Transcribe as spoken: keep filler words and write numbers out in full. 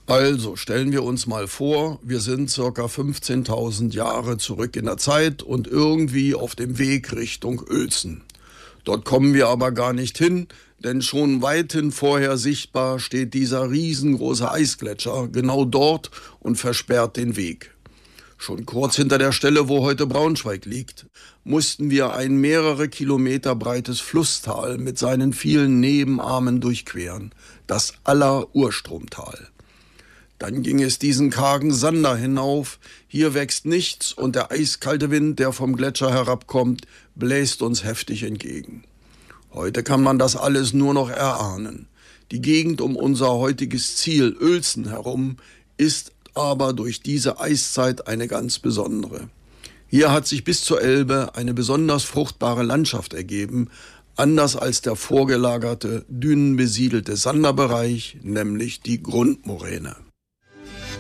Also stellen wir uns mal vor, wir sind circa fünfzehntausend Jahre zurück in der Zeit und irgendwie auf dem Weg Richtung Uelzen. Dort kommen wir aber gar nicht hin, denn schon weithin vorher sichtbar steht dieser riesengroße Eisgletscher genau dort und versperrt den Weg. Schon kurz hinter der Stelle, wo heute Braunschweig liegt, mussten wir ein mehrere Kilometer breites Flusstal mit seinen vielen Nebenarmen durchqueren, das Aller-Urstromtal. Dann ging es diesen kargen Sander hinauf, hier wächst nichts und der eiskalte Wind, der vom Gletscher herabkommt, bläst uns heftig entgegen. Heute kann man das alles nur noch erahnen. Die Gegend um unser heutiges Ziel Uelzen herum ist aber durch diese Eiszeit eine ganz besondere. Hier hat sich bis zur Elbe eine besonders fruchtbare Landschaft ergeben, anders als der vorgelagerte, dünenbesiedelte Sanderbereich, nämlich die Grundmoräne.